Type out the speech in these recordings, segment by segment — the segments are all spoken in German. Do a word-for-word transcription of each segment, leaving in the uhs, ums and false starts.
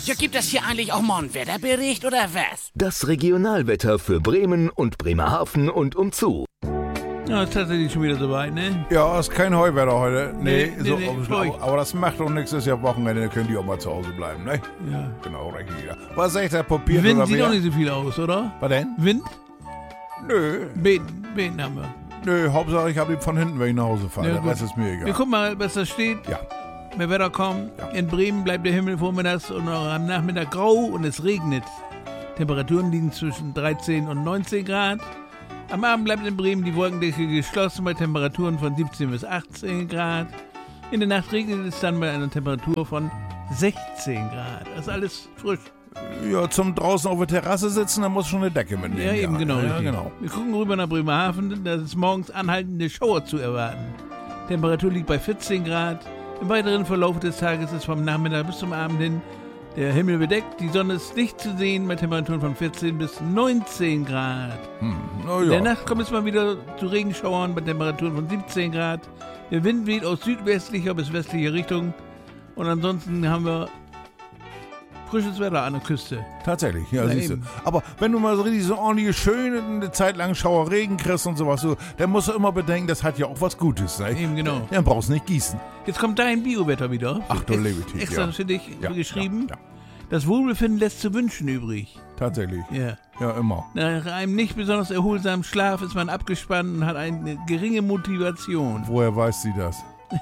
Ja, gibt es hier eigentlich auch mal einen Wetterbericht oder was? Das Regionalwetter für Bremen und Bremerhaven und umzu. Ja, ist tatsächlich schon wieder soweit, ne? Ja, ist kein Heuwetter heute. Nee, Nee, so, nee, nee, aber, feucht. aber das macht doch nichts, ist ja Wochenende, dann können die auch mal zu Hause bleiben, ne? Ja. Genau, richtig. Ja. Was sagt der Papier Wind oder sieht wer? auch nicht so viel aus, oder? Was denn? Wind? Nö, Beten, Beten haben wir. nö, Hauptsache ich habe ihn von hinten, wenn ich nach Hause fahre. Ja, Der gut. Rest ist mir egal. Wir gucken mal, was da steht. Ja. Mehr Wetter kommt. Ja. In Bremen bleibt der Himmel vormittags und auch am Nachmittag grau und es regnet. Temperaturen liegen zwischen dreizehn und neunzehn Grad. Am Abend bleibt in Bremen die Wolkendecke geschlossen bei Temperaturen von siebzehn bis achtzehn Grad. In der Nacht regnet es dann bei einer Temperatur von sechzehn Grad. Das ist alles frisch. Ja, zum draußen auf der Terrasse sitzen, da muss schon eine Decke mitnehmen. Ja, eben genau. Ja, richtig. genau. Wir gucken rüber nach Bremerhaven. Da ist morgens anhaltende Schauer zu erwarten. Temperatur liegt bei vierzehn Grad. Im weiteren Verlauf des Tages ist vom Nachmittag bis zum Abend hin der Himmel bedeckt. Die Sonne ist nicht zu sehen bei Temperaturen von vierzehn bis neunzehn Grad. Hm, na In der ja. Nacht kommt es mal wieder zu Regenschauern bei Temperaturen von siebzehn Grad. Der Wind weht aus südwestlicher bis westlicher Richtung. Und ansonsten haben wir frisches Wetter an der Küste. Tatsächlich, ja, Na siehst du. eben. Aber wenn du mal so richtig so ordentliche, schöne, eine Zeit lang Schauerregen kriegst und sowas, so, dann musst du immer bedenken, das hat ja auch was Gutes, ne? Eben genau. Dann brauchst du nicht gießen. Jetzt kommt dein Biowetter wieder. Ach du Ex- liebe Tief, Extra ja. für dich Ja, geschrieben. Ja, ja, Das Wohlbefinden lässt zu wünschen übrig. tatsächlich. Ja. Ja, immer. Nach einem nicht besonders erholsamen Schlaf ist man abgespannt und hat eine geringe Motivation. Woher weiß sie das?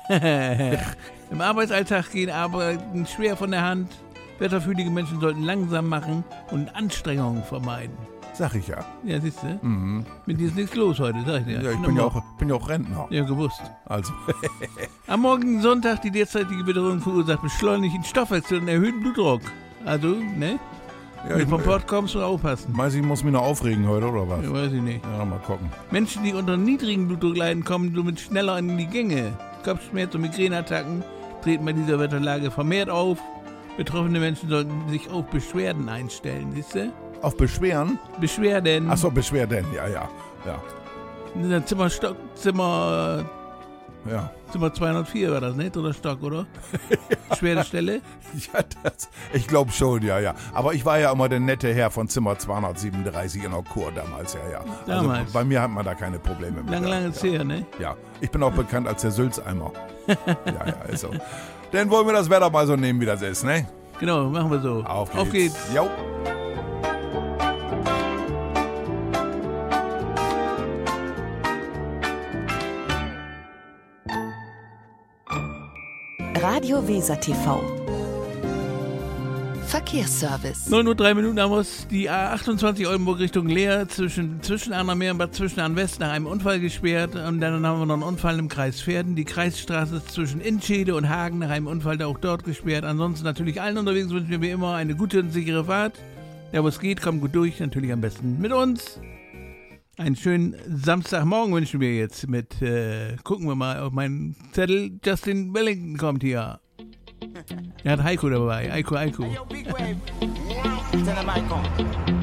Im Arbeitsalltag gehen Arbeiten schwer von der Hand. Wetterfühlige Menschen sollten langsam machen und Anstrengungen vermeiden. Sag ich ja. Ja, siehst du? Mhm. Mit dir ist nichts los heute, sag ich dir. Ja, ich bin ja auch, bin ja auch Rentner. Ja, gewusst. Also. Am morgigen Sonntag die derzeitige Witterung verursacht beschleunigten Stoffwechsel und erhöhten Blutdruck. Also, ne? Ja, Wenn du ich vom Port kommst, musst du aufpassen. Meinst du, ich muss mich noch aufregen heute, oder was? Ja, weiß ich nicht. Ja, mal gucken. Menschen, die unter niedrigem Blutdruck leiden, kommen somit schneller in die Gänge. Kopfschmerz- und Migräneattacken treten bei dieser Wetterlage vermehrt auf. Betroffene Menschen sollten sich auf Beschwerden einstellen, siehst du? Auf Beschweren? Beschwerden. Achso, Beschwerden, ja, ja. Ja, In der Zimmer, Stock, Zimmer, ja. Zimmer zweihundertvier war das, nicht? Oder Stock, oder? Beschwerdestelle? Ja, das, ich glaube schon, ja, ja. Aber ich war ja immer der nette Herr von Zimmer zweihundertsiebenunddreißig in der Kur damals, ja, ja. Damals. Also bei mir hat man da keine Probleme mit. Lange, lange ist ja. her, ne? Ja, ich bin auch bekannt als der Sülzeimer. ja, ja, ist so. Dann wollen wir das Wetter mal so nehmen, wie das ist, ne? Genau, machen wir so. Auf geht's. Auf geht's. Jo. Radio Weser T V. Verkehrsservice. neun Uhr drei Minuten haben wir es. Die A achtundzwanzig Oldenburg Richtung Leer zwischen, zwischen Arnhem und Bad Zwischenahn West nach einem Unfall gesperrt. Und dann haben wir noch einen Unfall im Kreis Verden. Die Kreisstraße ist zwischen Inschede und Hagen nach einem Unfall da auch dort gesperrt. Ansonsten natürlich allen unterwegs wünschen wir wie immer eine gute und sichere Fahrt. Ja, wo es geht, kommt gut durch. Natürlich am besten mit uns. Einen schönen Samstagmorgen wünschen wir jetzt mit, äh, gucken wir mal auf meinen Zettel. Justin Wellington kommt hier. Er hat Heiko dabei. Heiko, Heiko. Yo, big wave. Tell him I come.